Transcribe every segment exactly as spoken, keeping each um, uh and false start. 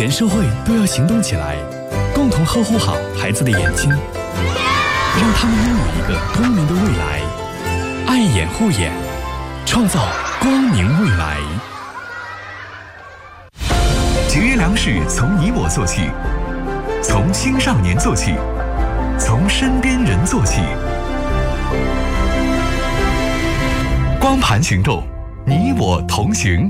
全社会都要行动起来，共同呵护好孩子的眼睛，让他们拥有一个光明的未来。爱眼护眼，创造光明未来。 节约粮食从你我做起，从青少年做起，从身边人做起。光盘行动，你我同行。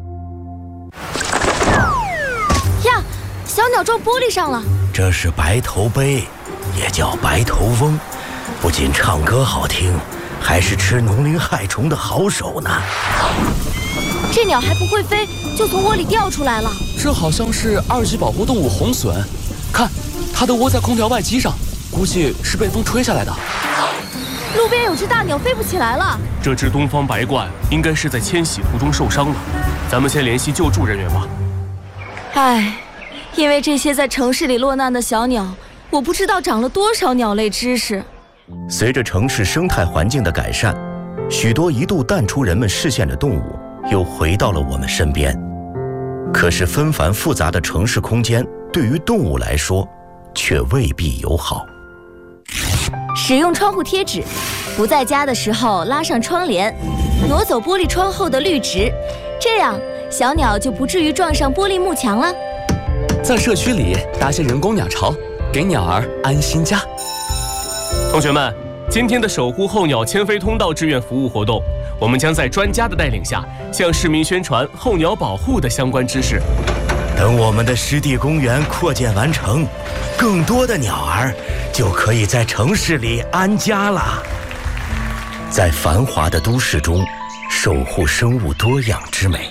呀，小鸟撞玻璃上了。 这是白头鹎，也叫白头翁，不仅唱歌好听，还是吃农林害虫的好手呢。 这鸟还不会飞，就从窝里掉出来了。 这好像是二级保护动物红隼，看，它都窝在空调外机上，估计是被风吹下来的。 路边有只大鸟飞不起来了。 这只东方白鹳应该是在迁徙途中受伤了，咱们先联系救助人员吧。 唉，因为这些在城市里落难的小鸟，我不知道长了多少鸟类知识。 随着城市生态环境的改善，许多一度淡出人们视线的动物又回到了我们身边。可是纷繁复杂的城市空间对于动物来说却未必友好。 使用窗户贴纸，不在家的时候拉上窗帘，挪走玻璃窗后的绿植，这样小鸟就不至于撞上玻璃幕墙了。 在社区里搭些人工鸟巢，给鸟儿安心家。 同学们，今天的守护候鸟迁飞通道志愿服务活动，我们将在专家的带领下，向市民宣传候鸟保护的相关知识。 等我们的湿地公园扩建完成，更多的鸟儿就可以在城市里安家了。在繁华的都市中，守护生物多样之美。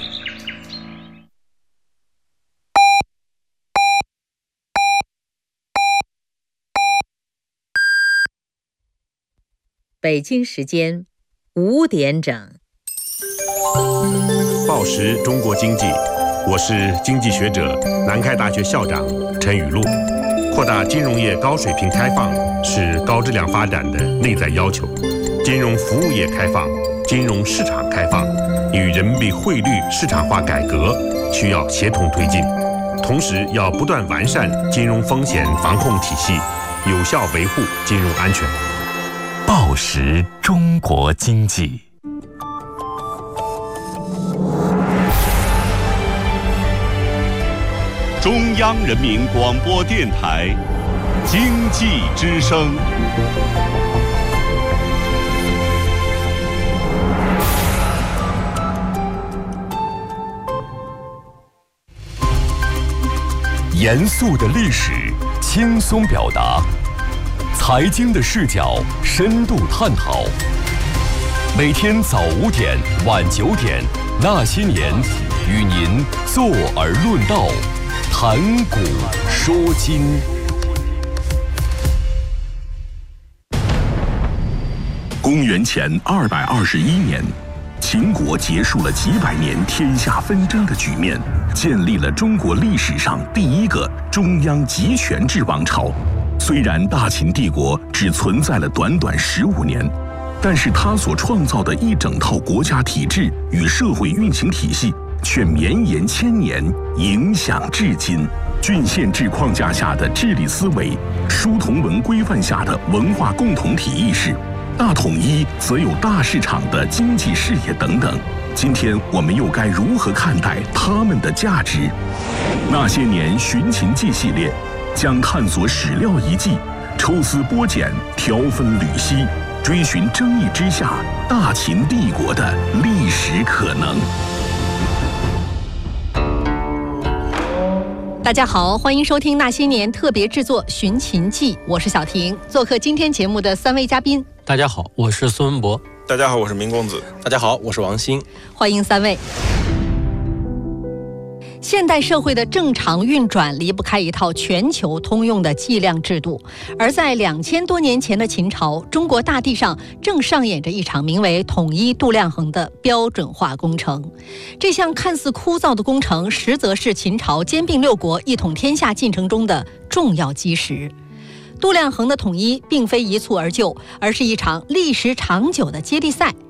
北京时间五点整。 报时中国经济，我是经济学者、南开大学校长陈雨露。扩大金融业高水平开放是高质量发展的内在要求。金融服务业开放、金融市场开放与人民币汇率市场化改革需要协同推进，同时要不断完善金融风险防控体系，有效维护金融安全。 报时中国经济。 中央人民广播电台经济之声。 严肃的历史，轻松表达；财经的视角，深度探讨。每天早五点、晚九点，那些年，与您坐而论道。谈古说今。 公元前二百二十一年，秦国结束了几百年天下纷争的局面，建立了中国历史上第一个中央集权制王朝。虽然大秦帝国只存在了短短十五年，但是它所创造的一整套国家体制与社会运行体系却绵延千年，影响至今。郡县制框架下的治理思维，书同文规范下的文化共同体意识，大统一则有大市场的经济视野等等。今天我们又该如何看待它们的价值？那些年寻秦记系列将探索史料遗迹，抽丝剥茧，挑分缕析，追寻争议之下大秦帝国的历史可能。 大家好，欢迎收听那些年特别制作《寻秦记》，我是小婷。做客今天节目的三位嘉宾， 大家好，我是孙文博。 大家好，我是明公子。 大家好，我是王鑫。 欢迎三位。现代社会的正常运转离不开一套全球通用的计量制度，而在两千多年前的秦朝，中国大地上正上演着一场名为统一度量衡的标准化工程。这项看似枯燥的工程，实则是秦朝兼并六国、一统天下进程中的重要基石。度量衡的统一并非一蹴而就，而是一场历时长久的接力赛。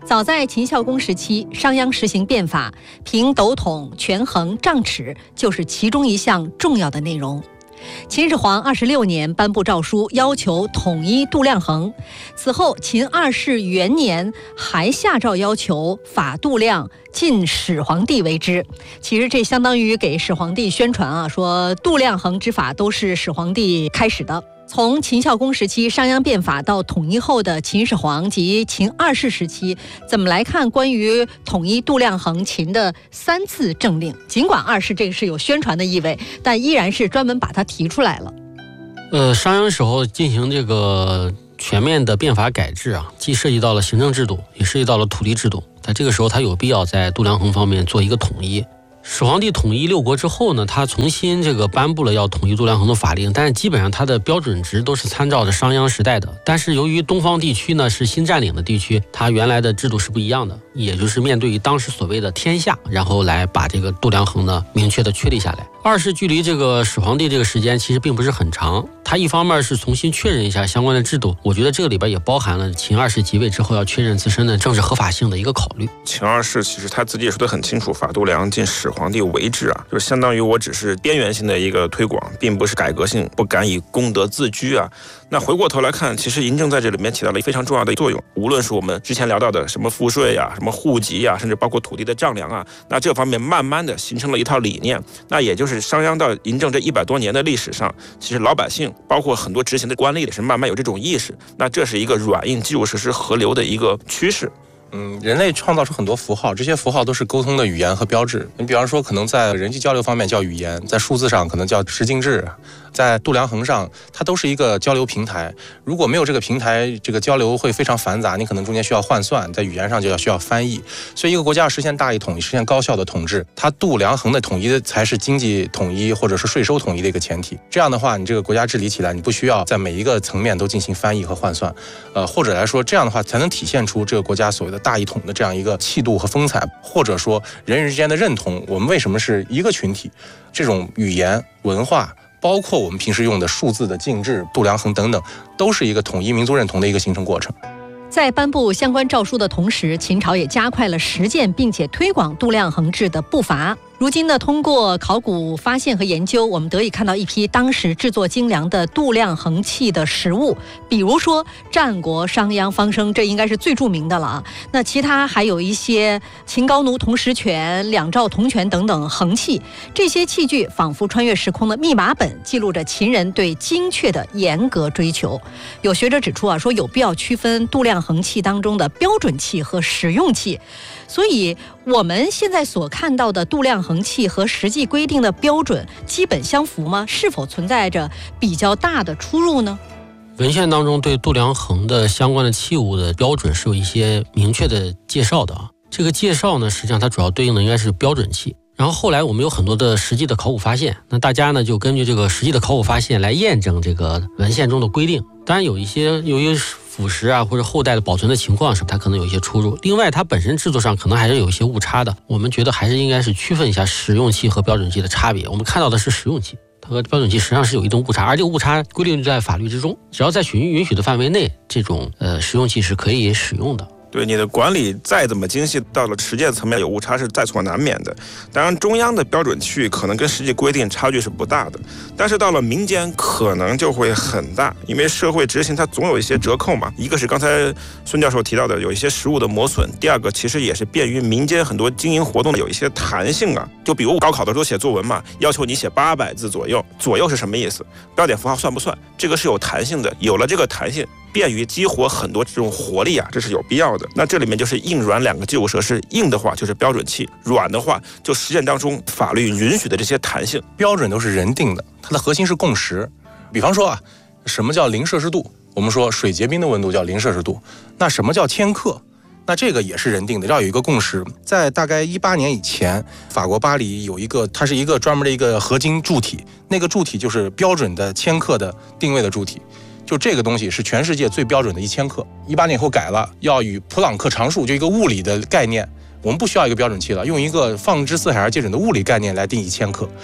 早在秦孝公时期，商鞅实行变法，凭斗桶、权衡、丈尺就是其中一项重要的内容。秦始皇二十六年颁布诏书，要求统一度量衡。此后，秦二世元年还下诏要求法度量，晋始皇帝为之。其实这相当于给始皇帝宣传啊，说度量衡之法都是始皇帝开始的。从秦孝公时期商鞅变法到统一后的秦始皇及秦二世时期，怎么来看关于统一度量衡秦的三次政令？尽管二世这个是有宣传的意味，但依然是专门把它提出来了。 呃，商鞅时候进行这个全面的变法改制啊，既涉及到了行政制度，也涉及到了土地制度。在这个时候，他有必要在度量衡方面做一个统一。始皇帝统一六国之后呢，他重新这个颁布了要统一度量衡的法令，但是基本上它的标准值都是参照着商鞅时代的。但是由于东方地区呢是新占领的地区，它原来的制度是不一样的，也就是面对于当时所谓的天下，然后来把这个度量衡呢明确的确立下来。二是距离这个始皇帝这个时间其实并不是很长，他一方面是重新确认一下相关的制度，我觉得这个里边也包含了秦二世即位之后要确认自身的政治合法性的一个考虑。 秦二世其实他自己也说得很清楚，法度量晋始皇帝为之啊，就是相当于我只是边缘性的一个推广，并不是改革性，不敢以功德自居啊。那回过头来看，其实嬴政在这里面起到了非常重要的作用，无论是我们之前聊到的什么赋税啊、什么户籍啊，甚至包括土地的丈量啊，那这方面慢慢的形成了一套理念。那也就是商鞅到嬴政这一百多年的历史上，其实老百姓包括很多执行的官吏也是慢慢有这种意识，那这是一个软硬基础设施合流的一个趋势。 嗯，人类创造出很多符号，这些符号都是沟通的语言和标志。你比方说，可能在人际交流方面叫语言，在数字上可能叫十进制，在度量衡上，它都是一个交流平台。如果没有这个平台，这个交流会非常繁杂，你可能中间需要换算，在语言上就要需要翻译。所以，一个国家要实现大一统一，实现高效的统治，它度量衡的统一才是经济统一或者是税收统一的一个前提。这样的话，你这个国家治理起来，你不需要在每一个层面都进行翻译和换算，呃，或者来说，这样的话才能体现出这个国家所谓的大一统的这样一个气度和风采，或者说人与人之间的认同，我们为什么是一个群体，这种语言文化，包括我们平时用的数字的进制、度量衡等等，都是一个统一民族认同的一个形成过程。 在颁布相关诏书的同时，秦朝也加快了实践并且推广度量衡制的步伐。如今呢，通过考古发现和研究，我们得以看到一批当时制作精良的度量衡器的实物，比如说战国商鞅方生，这应该是最著名的了啊。那其他还有一些秦高奴铜石权、两兆铜权等等衡器，这些器具仿佛穿越时空的密码本，记录着秦人对精确的严格追求。有学者指出啊，说有必要区分度量衡器当中的标准器和实用器。所以我们现在所看到的度量衡器和实际规定的标准基本相符吗？是否存在着比较大的出入呢？ 文献当中对度量衡的相关的器物的标准是有一些明确的介绍的啊。这个介绍呢，实际上它主要对应的应该是标准器。然后后来我们有很多的实际的考古发现，那大家呢就根据这个实际的考古发现来验证这个文献中的规定。当然有一些由于腐蚀啊或者后代的保存的情况上，它可能有一些出入。另外它本身制作上可能还是有一些误差的，我们觉得还是应该是区分一下实用器和标准器的差别。我们看到的是实用器，它和标准器实际上是有一定误差，而这个误差规定在法律之中，只要在许允许的范围内，这种呃实用器是可以使用的。 对，你的管理再怎么精细，到了实践层面有误差是在所难免的。当然中央的标准区域可能跟实际规定差距是不大的，但是到了民间可能就会很大，因为社会执行它总有一些折扣嘛。一个是刚才孙教授提到的有一些实物的磨损，第二个其实也是便于民间很多经营活动有一些弹性啊。就比如高考的时候写作文嘛，要求你写八百字左右，左右是什么意思？标点符号算不算？这个是有弹性的，有了这个弹性，便于激活很多这种活力啊，这是有必要的。那这里面就是硬软两个基础设施，硬的话就是标准器，软的话就实践当中法律允许的这些弹性。 标准都是人定的，它的核心是共识。比方说啊，什么叫零摄氏度？我们说水结冰的温度叫零摄氏度。那什么叫千克？那这个也是人定的，要有一个共识。在大概一八年以前，法国巴黎有一个，它是一个专门的一个合金柱体，那个柱体就是标准的千克的定位的柱体。就这个东西是全世界最标准的一千克。一八年以后改了，要与普朗克常数，就一个物理的概念，我们不需要一个标准器了，用一个放之四海而皆准的物理概念来定一千克。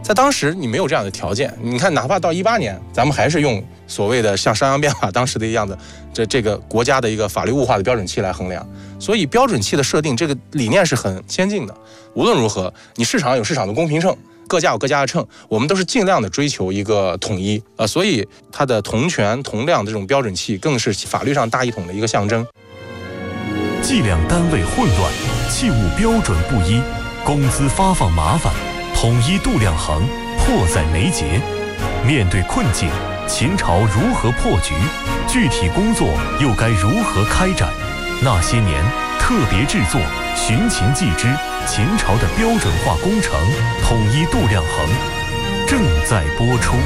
在当时你没有这样的条件，你看哪怕到一八年，咱们还是用所谓的像商鞅变法当时的样子，这这个国家的一个法律物化的标准器来衡量。所以标准器的设定这个理念是很先进的。无论如何，你市场有市场的公平秤，各家有各家的秤，我们都是尽量的追求一个统一啊、呃，所以它的同权同量的这种标准器更是法律上大一统的一个象征。 计量单位混乱，器物标准不一，工资发放麻烦，统一度量衡迫在眉睫。面对困境，秦朝如何破局？具体工作又该如何开展？那些年特别制作《寻秦记之秦朝的标准化工程统一度量衡》正在播出。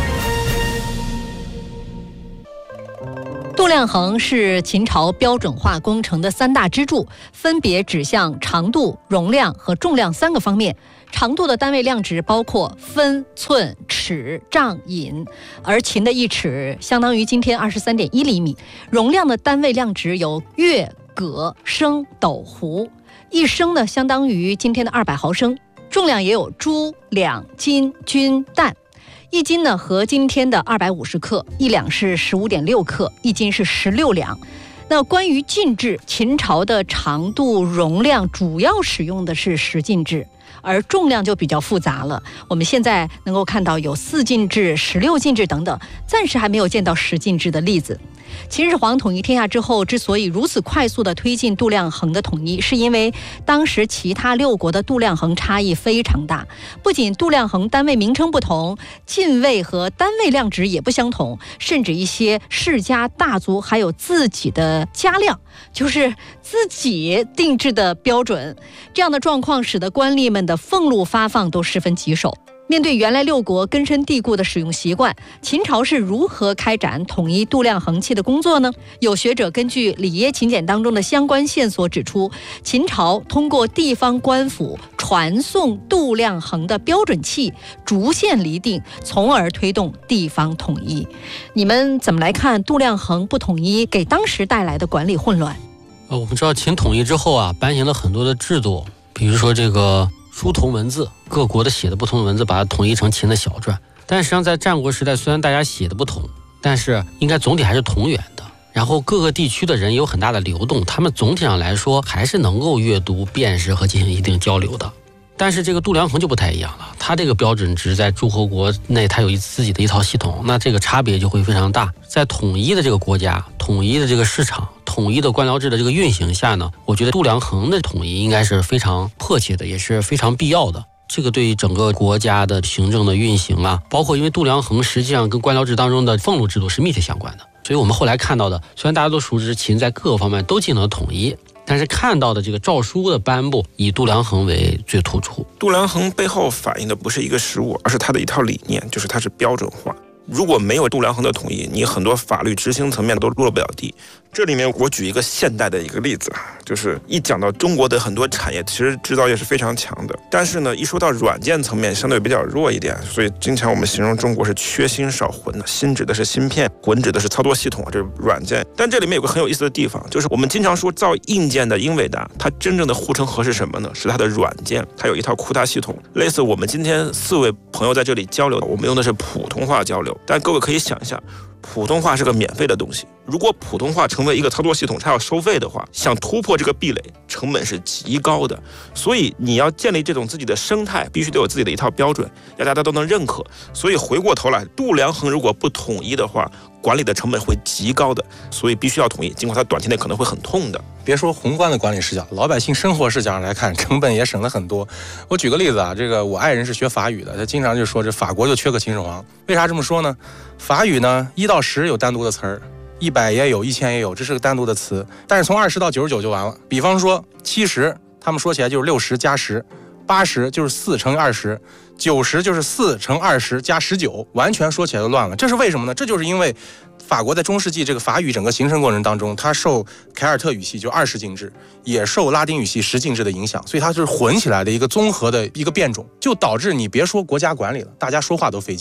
度量衡是秦朝标准化工程的三大支柱，分别指向长度、容量和重量三个方面。长度的单位量值包括分、寸、尺、丈、引，而秦的一尺相当于今天二十三点一厘米。容量的单位量值有月、葛、升、斗、斛，一升呢相当于今天的二百毫升。重量也有铢、两、斤、均、担。一斤呢和今天的二百五十克，一两是十五点六克，一斤是十六两。那关于进制，秦朝的长度、容量主要使用的是十进制，而重量就比较复杂了。我们现在能够看到有四进制、十六进制等等，暂时还没有见到十进制的例子。秦始皇统一天下之后，之所以如此快速地推进度量衡的统一，是因为当时其他六国的度量衡差异非常大，不仅度量衡单位名称不同，进位和单位量值也不相同，甚至一些世家大族还有自己的家量，就是自己定制的标准。这样的状况使得官吏们的俸禄发放都十分棘手。面对原来六国根深蒂固的使用习惯，秦朝是如何开展统一度量衡器的工作呢？有学者根据《里耶秦简》当中的相关线索指出，秦朝通过地方官府传送度量衡的标准器，逐渐厘定，从而推动地方统一。你们怎么来看度量衡不统一给当时带来的管理混乱？ 呃，我们知道秦统一之后啊，颁行了很多的制度，比如说这个书同文字，各国的写的不同的文字，把它统一成秦的小篆。但实际上在战国时代，虽然大家写的不同，但是应该总体还是同源的。然后各个地区的人有很大的流动，他们总体上来说还是能够阅读、辨识和进行一定交流的。但是这个度量衡就不太一样了，它这个标准值在诸侯国内，它有自己的一套系统，那这个差别就会非常大。在统一的这个国家、统一的这个市场、统一的官僚制的这个运行下呢，我觉得度量衡的统一应该是非常迫切的，也是非常必要的。这个对于整个国家的行政的运行啊，包括因为度量衡实际上跟官僚制当中的俸禄制度是密切相关的，所以我们后来看到的，虽然大家都熟知秦在各个方面都进行了统一，但是看到的这个诏书的颁布以度量衡为最突出。 度量衡背后反映的不是一个实物，而是它的一套理念，就是它是标准化。如果没有度量衡的统一，你很多法律执行层面都落不了地。这里面我举一个现代的一个例子，就是一讲到中国的很多产业，其实制造业是非常强的，但是呢，一说到软件层面相对比较弱一点，所以经常我们形容中国是缺芯少魂的。芯指的是芯片，魂指的是操作系统，这是软件。但这里面有个很有意思的地方，就是我们经常说造硬件的英伟达，它真正的护城河是什么呢？是它的软件，它有一套库塔系统。类似我们今天四位朋友在这里交流，我们用的是普通话交流，但各位可以想一下，普通话是个免费的东西，如果普通话成为一个操作系统，它要收费的话，想突破这个壁垒，成本是极高的。所以你要建立这种自己的生态，必须得有自己的一套标准，让大家都能认可。所以回过头来，度量衡如果不统一的话，管理的成本会极高的，所以必须要统一，尽管它短期内可能会很痛的。 别说宏观的管理视角，老百姓生活视角上来看，成本也省了很多。我举个例子啊，这个我爱人是学法语的，他经常就说这法国就缺个秦始皇。为啥这么说呢？法语呢，一到十有单独的词儿，一百也有，一千也有，这是个单独的词。但是从二十到九十九就完了。比方说七十，他们说起来就是六十加十；八十就是四乘以二十；九十就是四乘二十加十九，完全说起来就乱了。这是为什么呢？这就是因为法国在中世纪这个法语整个形成过程当中，它受凯尔特语系就二十进制，也受拉丁语系十进制的影响，所以它就是混起来的一个综合的一个变种，就导致你别说国家管理了，大家说话都费劲。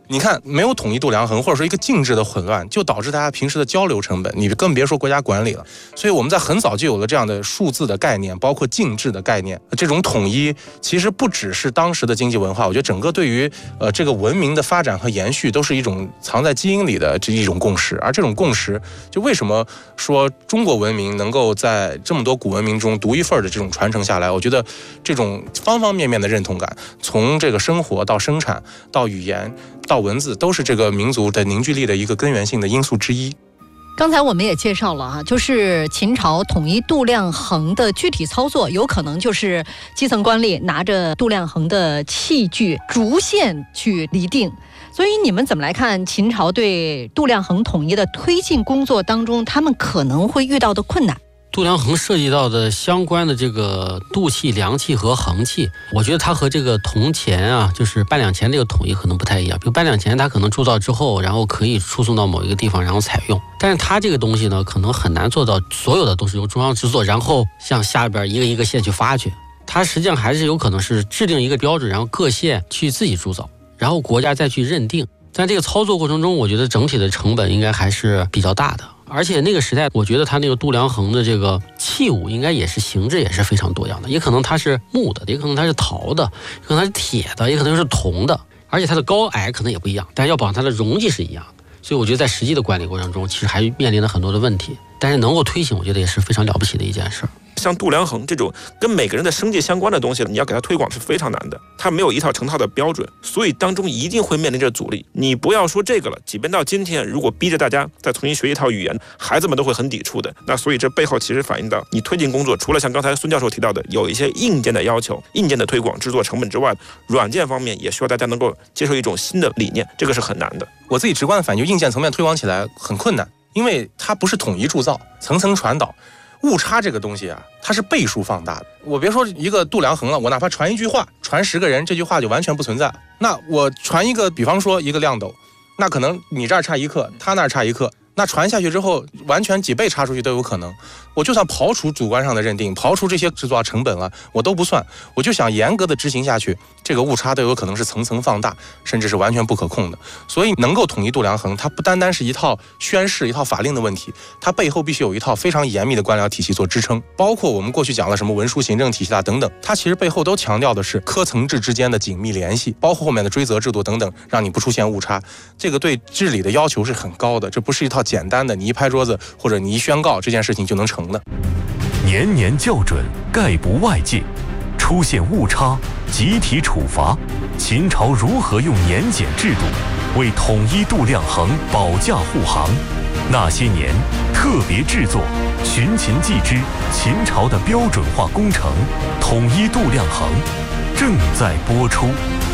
你看，没有统一度量衡，或者说一个静置的混乱，就导致大家平时的交流成本，你更别说国家管理了。所以我们在很早就有了这样的数字的概念，包括静置的概念。这种统一其实不只是当时的经济文化，我觉得整个对于呃这个文明的发展和延续，都是一种藏在基因里的这一种共识。而这种共识，就为什么说中国文明能够在这么多古文明中独一份的这种传承下来，我觉得这种方方面面的认同感，从这个生活到生产到语言到文字，都是这个民族的凝聚力的一个根源性的因素之一。 刚才我们也介绍了啊，就是秦朝统一度量衡的具体操作，有可能就是基层官吏拿着度量衡的器具逐线去厘定。所以你们怎么来看秦朝对度量衡统一的推进工作当中，他们可能会遇到的困难？ 度量衡涉及到的相关的这个度器、量器和衡器，我觉得它和这个铜钱啊，就是半两钱这个统一可能不太一样。比如半两钱，它可能铸造之后，然后可以输送到某一个地方，然后采用。但是它这个东西呢，可能很难做到所有的都是由中央制作，然后向下边一个一个县去发去。它实际上还是有可能是制定一个标准，然后各县去自己铸造，然后国家再去认定。在这个操作过程中，我觉得整体的成本应该还是比较大的。而且那个时代，我觉得它那个度量衡的这个器物应该也是形制也是非常多样的，也可能它是木的，也可能它是陶的，也可能它是铁的，也可能是铜的，而且它的高矮可能也不一样，但是要保证它的容积是一样的。所以我觉得在实际的管理过程中，其实还面临了很多的问题，但是能够推行，我觉得也是非常了不起的一件事。 像度量衡这种跟每个人的生计相关的东西，你要给它推广是非常难的，它没有一套成套的标准，所以当中一定会面临着阻力。你不要说这个了，即便到今天，如果逼着大家再重新学一套语言，孩子们都会很抵触的。那所以这背后其实反映到你推进工作，除了像刚才孙教授提到的有一些硬件的要求、硬件的推广、制作成本之外，软件方面也需要大家能够接受一种新的理念，这个是很难的。 我自己直观的反应，硬件层面推广起来很困难，因为它不是统一铸造，层层传导。误差这个东西啊，它是倍数放大的。我别说一个度量衡了，我哪怕传一句话，传十个人，这句话就完全不存在。那我传一个，比方说一个亮斗，那可能你这儿差一克，他那儿差一克，那传下去之后，完全几倍差出去都有可能。我就算刨除主观上的认定，刨除这些制作成本了，我都不算，我就想严格的执行下去，这个误差都有可能是层层放大，甚至是完全不可控的。所以能够统一度量衡，它不单单是一套宣誓、一套法令的问题，它背后必须有一套非常严密的官僚体系做支撑。包括我们过去讲了什么文书行政体系啊等等，它其实背后都强调的是科层制之间的紧密联系，包括后面的追责制度等等，让你不出现误差。这个对治理的要求是很高的，这不是一套简单的你一拍桌子或者你一宣告这件事情就能成的。 年年校准，概不外界，出现误差集体处罚。秦朝如何用年检制度为统一度量衡保驾护航？那些年特别制作寻秦记之秦朝的标准化工程统一度量衡正在播出。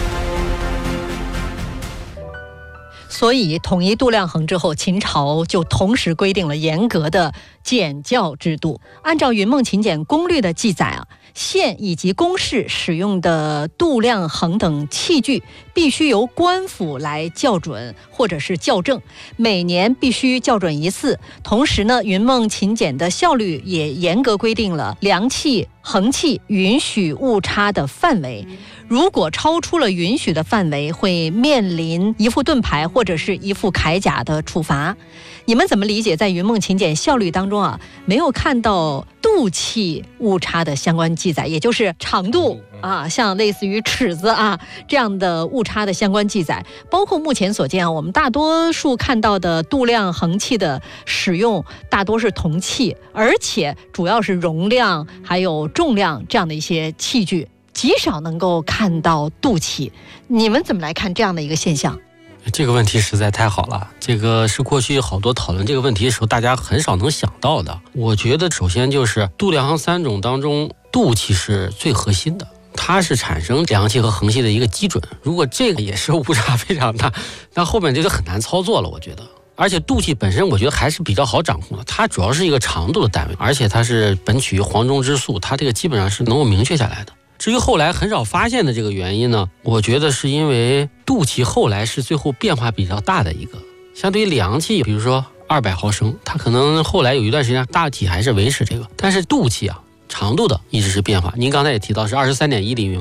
所以统一度量衡之后，秦朝就同时规定了严格的检校制度。按照《云梦秦简攻略》的记载啊，县以及公示使用的度量衡等器具必须由官府来校准或者是校正，每年必须校准一次。同时呢，《云梦秦简》的效率也严格规定了量器、衡器允许误差的范围，如果超出了允许的范围，会面临一副盾牌或者是一副铠甲的处罚。你们怎么理解在《云梦秦简》效率当中啊，没有看到度器误差的相关记载，也就是长度啊，像类似于尺子啊这样的误差的相关记载？包括目前所见啊，我们大多数看到的度量衡器的使用大多是铜器，而且主要是容量还有重量这样的一些器具，极少能够看到度器。你们怎么来看这样的一个现象？ 这个问题实在太好了，这个是过去好多讨论这个问题的时候大家很少能想到的。我觉得首先就是度量衡三种当中，度器是最核心的，它是产生量器和衡器的一个基准。如果这个也是误差非常大，那后面这就很难操作了，我觉得。而且度器本身我觉得还是比较好掌控的，它主要是一个长度的单位，而且它是本取于黄钟之数，它这个基本上是能够明确下来的。至于后来很少发现的这个原因呢，我觉得是因为度器后来是最后变化比较大的一个，相对于量器，比如说二百毫升，它可能后来有一段时间大体还是维持这个，但是度器啊，长度的一直是变化。您刚才也提到是二十三点一厘米嘛，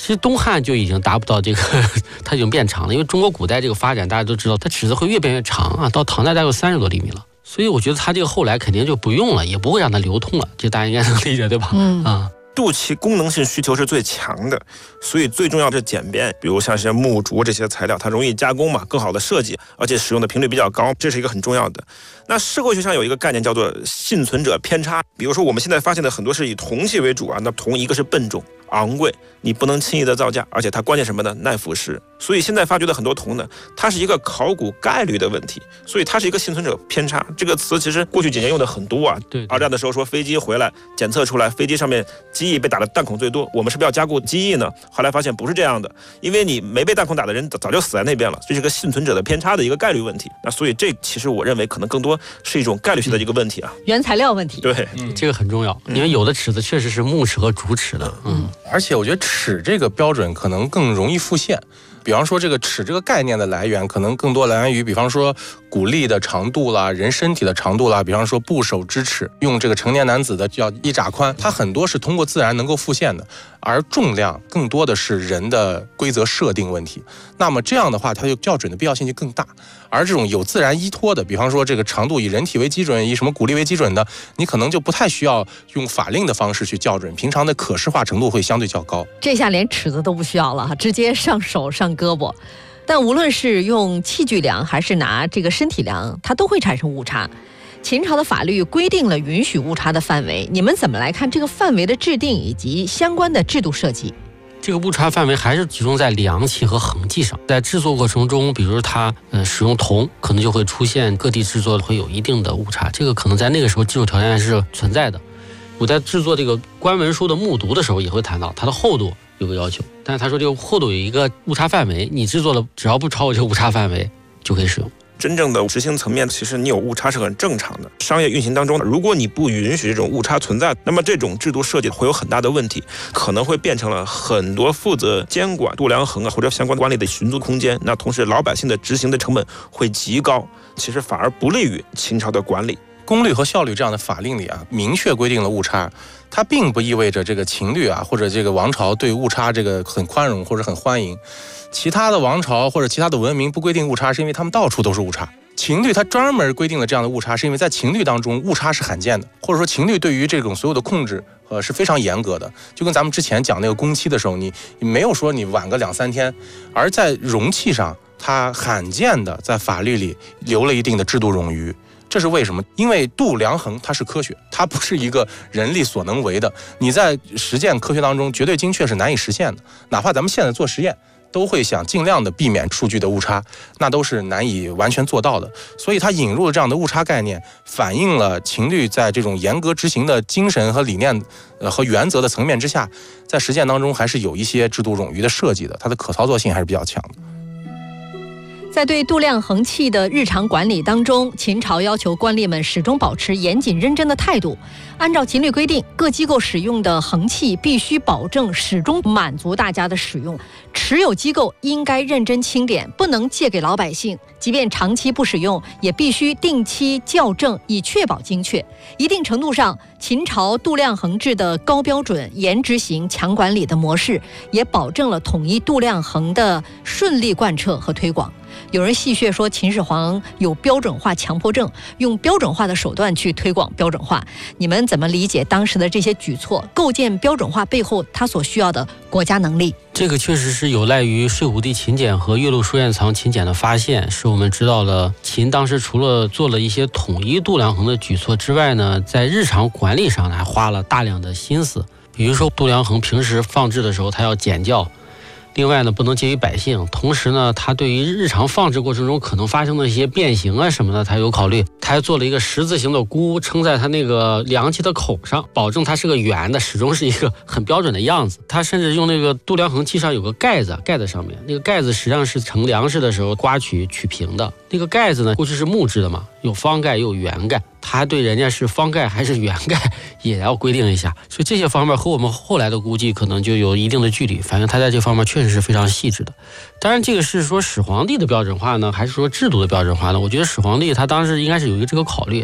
其实东汉就已经达不到这个，它已经变长了。因为中国古代这个发展，大家都知道，它尺子会越变越长啊，到唐代大概有三十多厘米了。所以我觉得它这个后来肯定就不用了，也不会让它流通了，这大家应该能理解，对吧？ 嗯啊。 肚脐功能性需求是最强的，所以最重要是简便。比如像是木竹这些材料，它容易加工嘛，更好的设计，而且使用的频率比较高，这是一个很重要的。那社会学上有一个概念叫做幸存者偏差。比如说我们现在发现的很多是以铜器为主啊，那铜一个是笨重昂贵，你不能轻易的造价，而且它关键什么呢？耐腐蚀。所以现在发掘的很多铜呢，它是一个考古概率的问题，所以它是一个幸存者偏差。这个词其实过去几年用的很多啊。 对， 二战的时候说飞机回来检测出来飞机上面机翼被打的弹孔最多，我们是不是要加固机翼呢？后来发现不是这样的，因为你没被弹孔打的人早就死在那边了，这是个幸存者的偏差的一个概率问题。那所以这其实我认为可能更多是一种概率性的一个问题啊， 原材料问题。 对， 嗯，这个很重要，因为有的尺子确实是木尺和竹尺的，嗯， 而且我觉得尺这个标准可能更容易复现。比方说这个尺这个概念的来源可能更多来源于比方说骨力的长度啦，人身体的长度啦，比方说部首之尺，用这个成年男子的叫一拃宽，它很多是通过自然能够复现的，而重量更多的是人的规则设定问题。那么这样的话它就校准的必要性就更大。而这种有自然依托的，比方说这个长度以人体为基准，以什么骨力为基准的，你可能就不太需要用法令的方式去校准，平常的可视化程度会相对较高。 这下连尺子都不需要了，直接上手上胳膊。但无论是用器具量还是拿这个身体量，它都会产生误差。秦朝的法律规定了允许误差的范围，你们怎么来看这个范围的制定以及相关的制度设计？ 这个误差范围还是集中在量器和衡器上。在制作过程中，比如它呃使用铜，可能就会出现各地制作会有一定的误差，这个可能在那个时候技术条件是存在的。我在制作这个官文书的木牍的时候也会谈到它的厚度有个要求，但是他说这个厚度有一个误差范围，你制作的只要不超过这个误差范围就可以使用。 真正的执行层面，其实你有误差是很正常的。商业运行当中，如果你不允许这种误差存在，那么这种制度设计会有很大的问题，可能会变成了很多负责监管度量衡啊或者相关管理的寻租空间。那同时老百姓的执行的成本会极高，其实反而不利于秦朝的管理。 功率和效率这样的法令里啊，明确规定了误差，它并不意味着这个秦律啊或者这个王朝对误差这个很宽容或者很欢迎。其他的王朝或者其他的文明不规定误差，是因为他们到处都是误差。秦律它专门规定了这样的误差，是因为在秦律当中误差是罕见的，或者说秦律对于这种所有的控制呃是非常严格的。就跟咱们之前讲那个工期的时候，你你没有说你晚个两三天，而在容器上它罕见的在法律里留了一定的制度冗余。这是为什么？因为度量衡它是科学，它不是一个人力所能为的。你在实践科学当中，绝对精确是难以实现的。哪怕咱们现在做实验，都会想尽量的避免数据的误差，那都是难以完全做到的。所以它引入了这样的误差概念，反映了秦律在这种严格执行的精神和理念呃和原则的层面之下，在实践当中还是有一些制度冗余的设计的，它的可操作性还是比较强的。 在对度量衡器的日常管理当中，秦朝要求官吏们始终保持严谨认真的态度。按照秦律规定，各机构使用的衡器必须保证始终满足大家的使用，持有机构应该认真清点，不能借给老百姓。即便长期不使用，也必须定期校正，以确保精确。一定程度上，秦朝度量衡制的高标准、严执行、强管理的模式，也保证了统一度量衡的顺利贯彻和推广。有人戏谑说秦始皇有标准化强迫症，用标准化的手段去推广标准化。你们怎么理解当时的这些举措？构建标准化背后他所需要的国家能力？ 这个确实是有赖于睡虎地秦简和岳麓书院藏秦简的发现，是我们知道了秦当时除了做了一些统一度量衡的举措之外呢，在日常管理上还花了大量的心思。比如说度量衡平时放置的时候，它要简校。另外呢，不能介于百姓。同时呢，他对于日常放置过程中可能发生的一些变形啊什么的，他有考虑。他还做了一个十字形的箍，撑在他那个量器的口上，保证它是个圆的，始终是一个很标准的样子。他甚至用那个度量衡器上有个盖子，盖在上面，那个盖子实际上是盛粮食的时候刮取取平的。那个盖子呢，过去是木质的嘛，有方盖也有圆盖，他还对人家是方盖还是圆盖也要规定一下。所以这些方面和我们后来的估计可能就有一定的距离，反正他在这方面确实是非常细致的。当然这个是说始皇帝的标准化呢，还是说制度的标准化呢？我觉得始皇帝他当时应该是有一个这个考虑，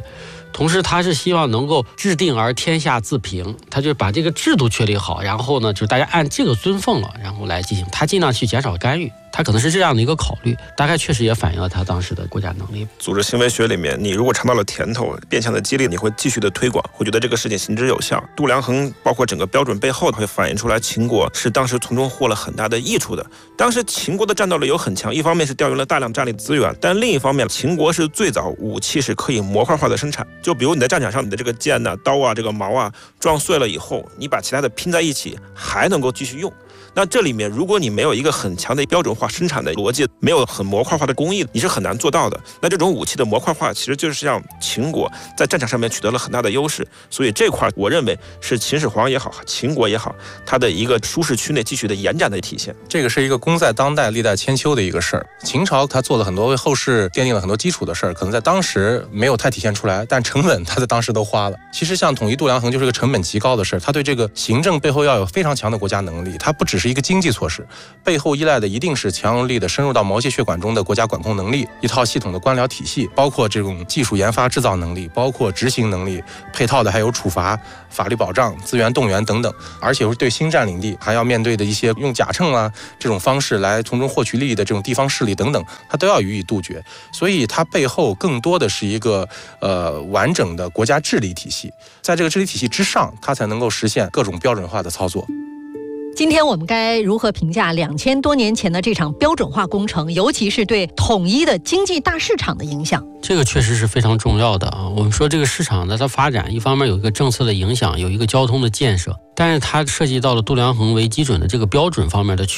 同时他是希望能够制定而天下自平，他就把这个制度确立好，然后呢，就是大家按这个尊奉了，然后来进行，他尽量去减少干预。他可能是这样的一个考虑，大概确实也反映了他当时的国家能力。 组织行为学里面，你如果尝到了甜头，变相的激励，你会继续的推广，会觉得这个事情行之有效。度量衡包括整个标准背后会反映出来，秦国是当时从中获了很大的益处的。当时秦国的战斗力有很强，一方面是调用了大量战力资源，但另一方面，秦国是最早武器是可以模块化的生产。就比如你在战场上，你的这个剑啊、刀啊、这个矛啊撞碎了以后，你把其他的拼在一起，还能够继续用。那这里面，如果你没有一个很强的标准化生产的逻辑，没有很模块化的工艺，你是很难做到的。那这种武器的模块化，其实就是让秦国在战场上面取得了很大的优势。所以这块，我认为是秦始皇也好，秦国也好，它的一个舒适区内继续的延展的体现。 这个是一个功在当代、利在千秋的一个事儿。秦朝它做了很多为后世奠定了很多基础的事儿，可能在当时没有太体现出来，但成本它在当时都花了。其实像统一度量衡就是个成本极高的事儿，它对这个行政背后要有非常强的国家能力，它不只是一个经济措施，背后依赖的一定是强有力的深入到毛细血管中的国家管控能力，一套系统的官僚体系，包括这种技术研发制造能力，包括执行能力，配套的还有处罚、法律保障、资源动员等等。而且对新占领地还要面对的一些用假秤啊这种方式来从中获取利益的这种地方势力等等，它都要予以杜绝。所以它背后更多的是一个呃完整的国家治理体系，在这个治理体系之上，它才能够实现各种标准化的操作。 今天我们该如何评价两千多年前的这场标准化工程，尤其是对统一的经济大市场的影响？ 这个确实是非常重要的啊。我们说这个市场的它发展，一方面有一个政策的影响，有一个交通的建设，但是它涉及到了度量衡为基准的这个标准方面的